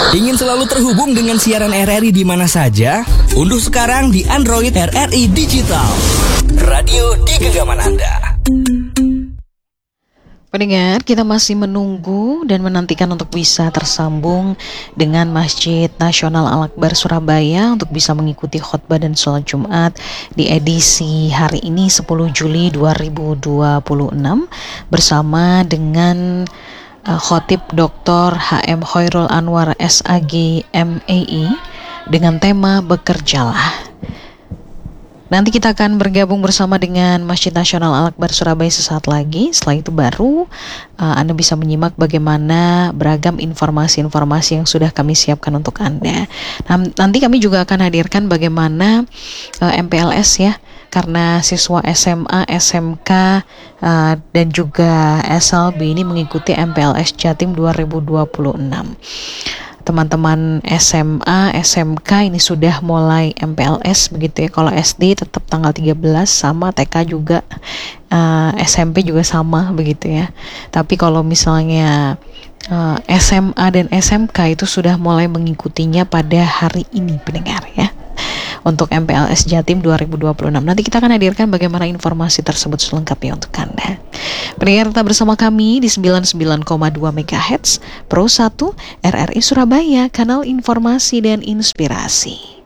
Ingin selalu terhubung dengan siaran RRI di mana saja? Unduh sekarang di Android RRI Digital. Radio di genggaman Anda. Pendengar, kita masih menunggu dan menantikan untuk bisa tersambung dengan Masjid Nasional Al-Akbar Surabaya untuk bisa mengikuti khutbah dan sholat Jumat di edisi hari ini 10 Juli 2026 bersama dengan Khotib Dr. HM Khairul Anwar SAG MEI dengan tema Bekerjalah. Nanti kita akan bergabung bersama dengan Masjid Nasional Al-Akbar Surabaya sesaat lagi. Setelah itu baru Anda bisa menyimak bagaimana beragam informasi-informasi yang sudah kami siapkan untuk Anda. Nanti kami juga akan hadirkan bagaimana MPLS ya, karena siswa SMA, SMK, dan juga SLB ini mengikuti MPLS Jatim 2026. Teman-teman SMA, SMK ini sudah mulai MPLS begitu ya. Kalau SD tetap tanggal 13 sama, TK juga, SMP juga sama begitu ya. Tapi kalau misalnya SMA dan SMK itu sudah mulai mengikutinya pada hari ini pendengar ya, untuk MPLS Jatim 2026. Nanti kita akan hadirkan bagaimana informasi tersebut selengkapnya untuk Anda. Pendengar, tetap bersama kami di 99,2 MHz Pro 1 RRI Surabaya, kanal informasi dan inspirasi.